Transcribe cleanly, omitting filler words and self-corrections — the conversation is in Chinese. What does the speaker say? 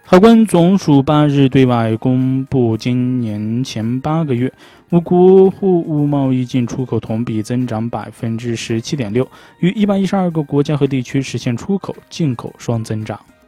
海关总署8日对外公布，今年前8个月，我国货物贸易进出口同比增长17.6%，与112个国家和地区实现出口、进口双增长。